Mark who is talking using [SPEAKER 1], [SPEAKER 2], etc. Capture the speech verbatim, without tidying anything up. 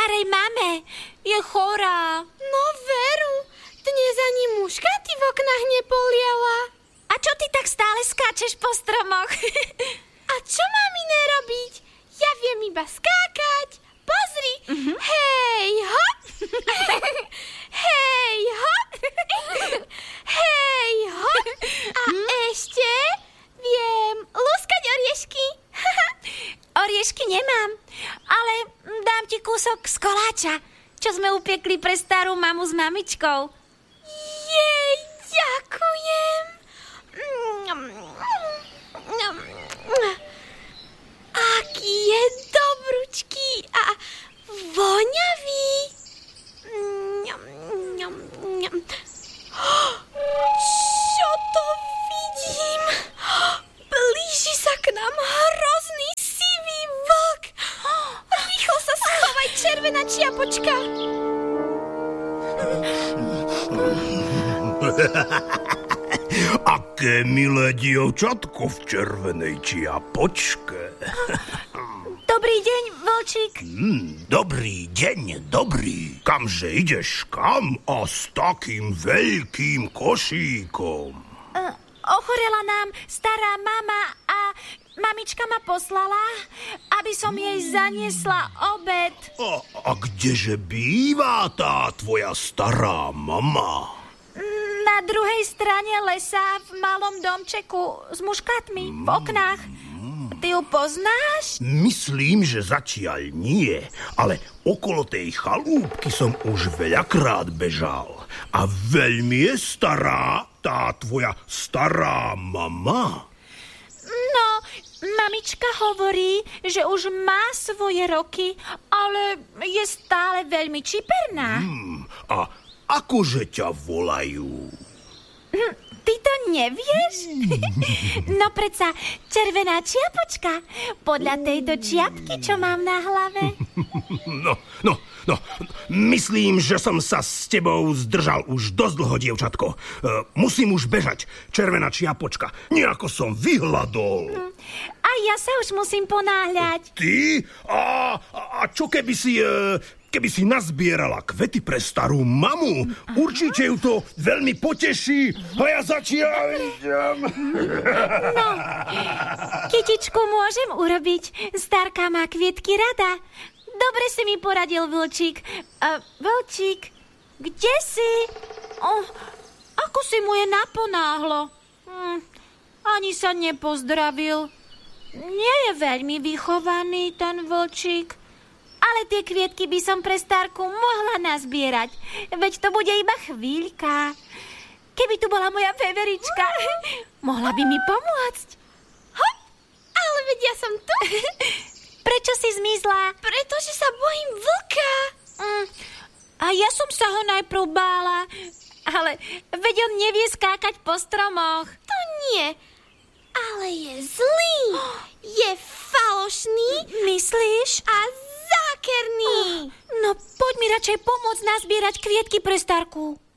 [SPEAKER 1] starej mame. Je chorá.
[SPEAKER 2] No veru, dnes ani muška ty v oknách nepoliala.
[SPEAKER 1] A čo ty tak stále skáčeš po stromoch?
[SPEAKER 2] A čo mám iné robiť? Ja viem iba skákať. Pozri. Uh-huh. Hej, hop. Hej, hop. Hej, hop. A hmm? ešte viem lúskať oriešky.
[SPEAKER 1] Oriešky nemám, ale dám ti kúsok z koláča, čo sme upiekli pre starú mamu s mamičkou.
[SPEAKER 2] Jej, ďakujem. Aký je dobrúčký a voňavý. Čo to vidím? Blíži sa k nám hrozný sivý vlk. Rýchlo sa schovaj, červená čiapočka.
[SPEAKER 3] Aké milé dievčatko v červenej čiapočke.
[SPEAKER 1] Dobrý deň, vlčík.
[SPEAKER 3] Hmm, dobrý deň, dobrý. Kamže ideš, kam? A s takým veľkým košíkom?
[SPEAKER 1] Uh, ochorela nám stará mama a mamička ma poslala, aby som jej zaniesla obed.
[SPEAKER 3] A, a kdeže býva tá tvoja stará mama?
[SPEAKER 1] Na druhej strane lesa v malom domčeku s muškátmi v oknách. Ty ju poznáš?
[SPEAKER 3] Myslím, že zatiaľ nie, ale okolo tej chalúbky som už veľakrát bežal. A veľmi je stará tá tvoja stará mama.
[SPEAKER 1] No, mamička hovorí, že už má svoje roky, ale je stále veľmi čiperná.
[SPEAKER 3] Hmm, a akože ťa volajú?
[SPEAKER 1] Hm, ty to nevieš? No predsa, červená čiapočka. Podľa tejto čiapky, čo mám na hlave.
[SPEAKER 3] No, no, no. Myslím, že som sa s tebou zdržal už dosť dlho, dievčatko. E, musím už bežať, červená čiapočka. Nejako som vyhladol.
[SPEAKER 1] A ja sa už musím ponáhľať.
[SPEAKER 3] Ty? A, a čo keby si... E, Keby si nazbierala kvety pre starú mamu, určite ju to veľmi poteší. A ja zatiaľ idem.
[SPEAKER 1] No, kytičku môžem urobiť. Starka má kvietky rada. Dobre si mi poradil, vlčík. Uh, vlčík, kde si? Oh, ako si mu je naponáhlo. Hm, ani sa nepozdravil. Nie je veľmi vychovaný ten vlčík. Ale tie kvietky by som pre starku mohla nazbierať. Veď to bude iba chvíľka. Keby tu bola moja veverička, mohla by mi pomôcť.
[SPEAKER 2] Hop, ale veď ja som tu.
[SPEAKER 1] Prečo si zmizla?
[SPEAKER 2] Pretože sa bojím vlka.
[SPEAKER 1] Mm, a ja som sa ho najprv bála. Ale veď on nevie skákať po stromoch.
[SPEAKER 2] To nie, ale je zlý. Je falošný.
[SPEAKER 1] Myslíš?
[SPEAKER 2] A zákerný.
[SPEAKER 1] No poď mi radšej pomôcť nazbierať kvietky pre starku.